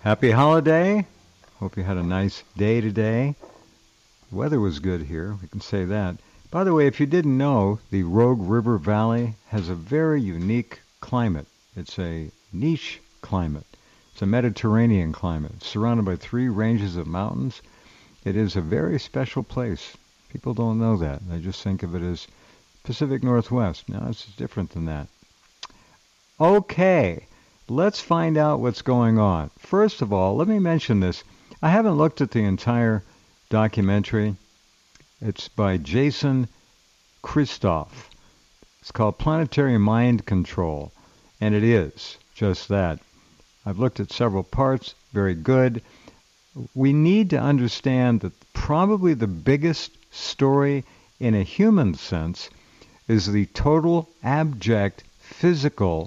Happy holiday. Hope you had a nice day today. The weather was good here, we can say that. By the way, if you didn't know, the Rogue River Valley has a very unique climate. It's a niche climate. It's a Mediterranean climate. It's surrounded by three ranges of mountains. It is a very special place. People don't know that. They just think of it as Pacific Northwest. No, it's different than that. Okay, let's find out what's going on. First of all, let me mention this. I haven't looked at the entire documentary. It's by Jason Christoff. It's called Planetary Mind Control, and it is just that. I've looked at several parts, very good. We need to understand that probably the biggest story in a human sense is the total abject physical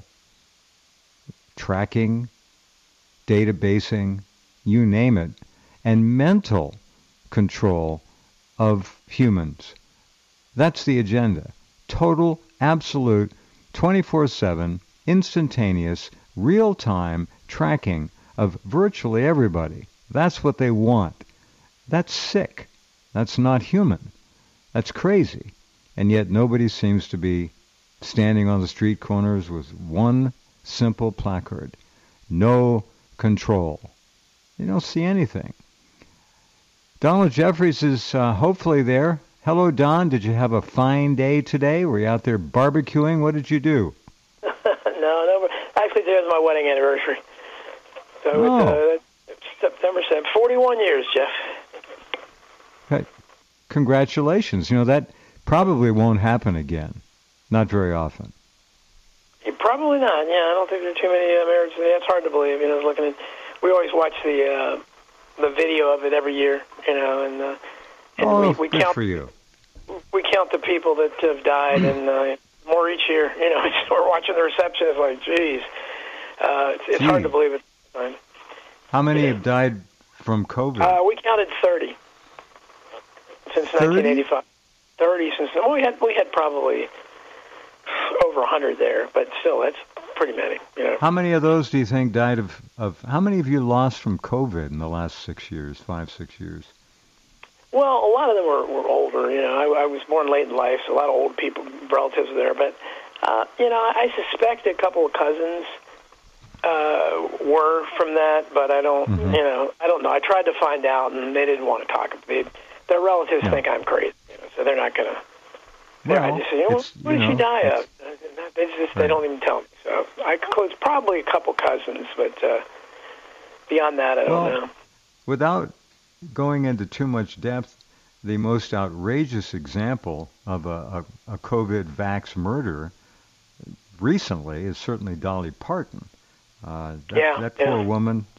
tracking, databasing, you name it, and mental control of humans. That's the agenda. Total, absolute, 24/7, instantaneous, real-time tracking of virtually everybody. That's what they want. That's sick. That's not human. That's crazy. And yet nobody seems to be standing on the street corners with one simple placard. No control. You don't see anything. Donald Jeffries is hopefully there. Hello, Don. Did you have a fine day today? Were you out there barbecuing? What did you do? No. Actually, today's my wedding anniversary. So it's September 7th. 41 years, Jeff. Okay. Congratulations. You know, that probably won't happen again. Not very often. Probably not. Yeah, I don't think there are too many marriages. It's hard to believe. You know, we always watch the video of it every year. You know, and we count for you. We count the people that have died, and more each year. You know, we're watching the reception. It's like, geez, it's hard to believe it. How many have died from COVID? We counted 30 since 1985. 30 since we had probably over 100 there, but still, that's pretty many. You know. How many of those do you think died of? How many have you lost from COVID in the last 6 years, 6 years? Well, a lot of them were older. You know, I was born late in life, so a lot of old people, relatives there. But you know, I suspect a couple of cousins were from that, but I don't. Mm-hmm. You know, I don't know. I tried to find out, and they didn't want to talk. Their relatives think I'm crazy, you know, so they're not going to. Well, I just say, what did she die of? They don't even tell me. So I conclude it's probably a couple cousins, but beyond that, I don't know. Without going into too much depth, the most outrageous example of a COVID vax murder recently is certainly Dolly Parton. That poor woman